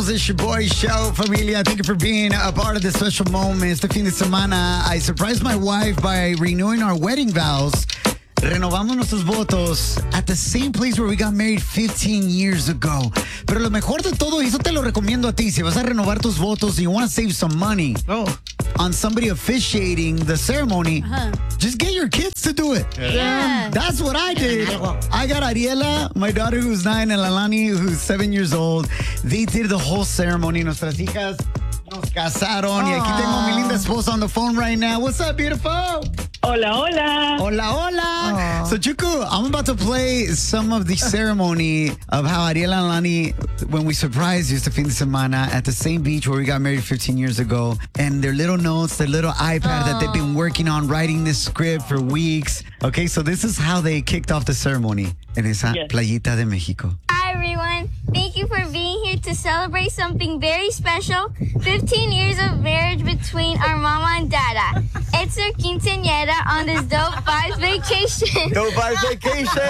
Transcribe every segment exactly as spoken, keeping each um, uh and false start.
Estamos in Shaboy Show, familia. Thank you for being a part of this special moment. Este fin de semana, I surprised my wife by renewing our wedding vows. Renovamos nuestros votos at the same place where we got married fifteen years ago. Pero lo mejor de todo, y eso te lo recomiendo a ti, si vas a renovar tus votos and you want to save some money oh. on somebody officiating the ceremony, uh-huh. just get your kids to do it. Yeah. yeah. That's what I did. I got Ariela, my daughter who's nine, and Lalani who's seven years old. They did the whole ceremony. Nuestras hijas nos casaron. Aww. Y aquí tengo a mi linda esposa on the phone right now. What's up, beautiful? Hola, hola. Hola, hola. Aww. So, Chuku, I'm about to play some of the ceremony of how Ariela and Lani, when we surprised you este fin de semana at the same beach where we got married fifteen years ago, and their little notes, their little iPad Aww. That they've been working on, writing this script for weeks. Okay, so this is how they kicked off the ceremony en esa yes. playita de Mexico. Hi, everyone. Thank you for being here to celebrate something very special. fifteen years of marriage between our mama and dada. It's their quinceañera on this dope vibes vacation. Dope vibes vacation!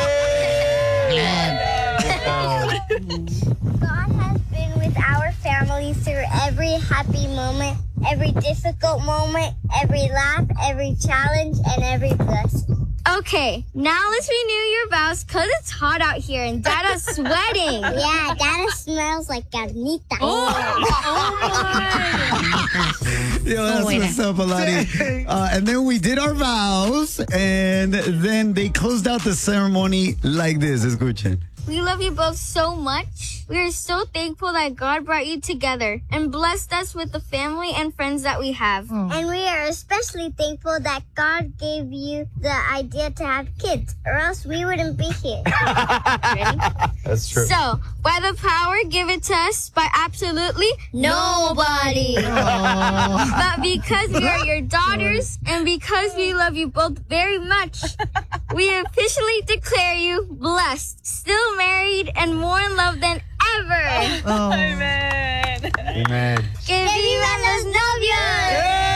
God has been with our family through every happy moment, every difficult moment, every laugh, every challenge, and every blessing. Okay, now let's renew your vows because it's hot out here and Dada's sweating. Yeah, Dada smells like carnita. Oh, oh Yo, that's oh, what's up, Alani. Uh, and then we did our vows, and then they closed out the ceremony like this. Escuchen. We love you both so much. We are so thankful that God brought you together and blessed us with the family and friends that we have. Oh. And we are especially thankful that God gave you the idea to have kids, or else we wouldn't be here. Ready? That's true. So, by the power given to us by absolutely nobody. But because we are your daughters and because we love you both very much, we officially declare you blessed, still married, and more in love than ever. Oh. Amen. Amen. Que vivan los novios!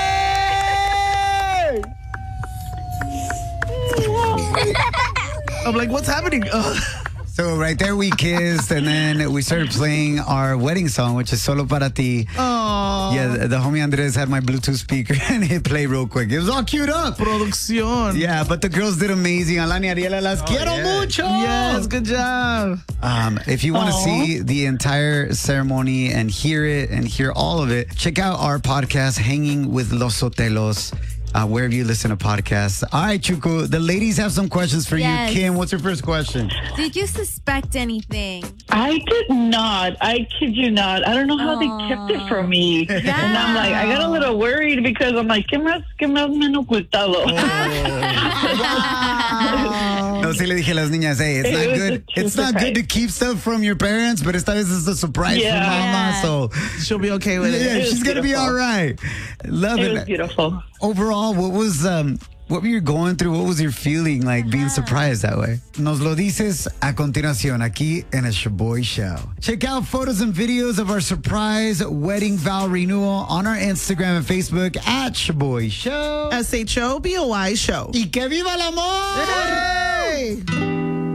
I'm like, what's happening? Uh. So right there we kissed, and then we started playing our wedding song, which is Solo Para Ti. Aww. Yeah, the, the homie Andres had my Bluetooth speaker, and it played real quick. It was all queued up. Producción. Yeah, but the girls did amazing. Alani, Ariela, las oh, quiero yeah. mucho. Yes, good job. Um, if you want to see the entire ceremony and hear it and hear all of it, check out our podcast, Hanging with Los Sotelos. Uh, wherever you listen to podcasts. All right, Chuku, the ladies have some questions for yes. you. Kim, what's your first question? Did you suspect anything? I did not. I kid you not. I don't know how Aww. They kept it from me. Yeah. And I'm like, I got a little worried because I'm like, ¿qué más, qué más me han ocultado? No, sí le dije a las niñas, hey, it's it not good. It's not surprise. good to keep stuff from your parents, but esta vez it's a surprise yeah. for mama, so she'll be okay with yeah, it. Yeah, she's gonna be all right. Love it. It was beautiful. Overall, what was um, what were you going through? What was your feeling like being surprised that way? Nos lo dices a continuación aquí en el Shaboy Show. Check out photos and videos of our surprise wedding vow renewal on our Instagram and Facebook at Shaboy Show. S H O B O Y Show. Y que viva el amor! Hey!